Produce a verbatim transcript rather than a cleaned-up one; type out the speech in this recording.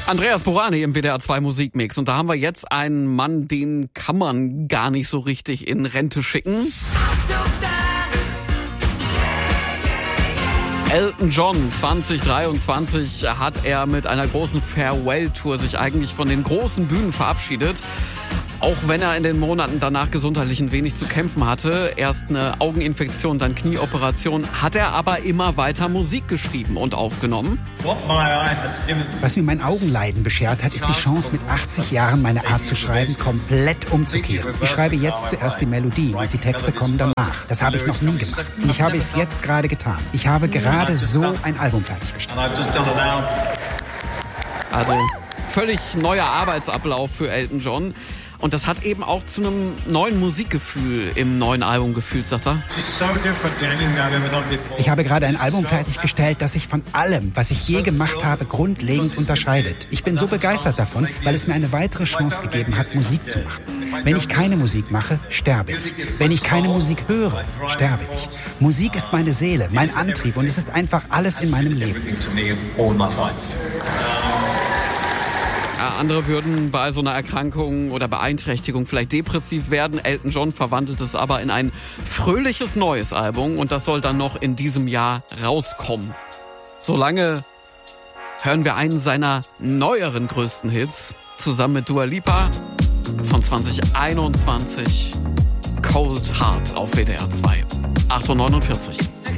Andreas Borani im W D R zwei Musikmix. Und da haben wir jetzt einen Mann, den kann man gar nicht so richtig in Rente schicken. Elton John, zwanzig dreiundzwanzig hat er mit einer großen Farewell-Tour sich eigentlich von den großen Bühnen verabschiedet. Auch wenn er in den Monaten danach gesundheitlich ein wenig zu kämpfen hatte, erst eine Augeninfektion, dann Knieoperation, hat er aber immer weiter Musik geschrieben und aufgenommen. Was mir mein Augenleiden beschert hat, ist die Chance, mit achtzig Jahren meine Art zu schreiben komplett umzukehren. Ich schreibe jetzt zuerst die Melodien und die Texte kommen danach. Das habe ich noch nie gemacht. Und ich habe es jetzt gerade getan. Ich habe gerade so ein Album fertiggestellt. Also völlig neuer Arbeitsablauf für Elton John. Und das hat eben auch zu einem neuen Musikgefühl im neuen Album gefühlt, sagt er. Ich habe gerade ein Album fertiggestellt, das sich von allem, was ich je gemacht habe, grundlegend unterscheidet. Ich bin so begeistert davon, weil es mir eine weitere Chance gegeben hat, Musik zu machen. Wenn ich keine Musik mache, sterbe ich. Wenn ich keine Musik höre, sterbe ich. Musik ist meine Seele, mein Antrieb und es ist einfach alles in meinem Leben. Ja, andere würden bei so einer Erkrankung oder Beeinträchtigung vielleicht depressiv werden. Elton John verwandelt es aber in ein fröhliches neues Album und das soll dann noch in diesem Jahr rauskommen. Solange hören wir einen seiner neueren größten Hits zusammen mit Dua Lipa von zwanzig einundzwanzig, Cold Heart auf W D R zwei. acht Uhr neunundvierzig.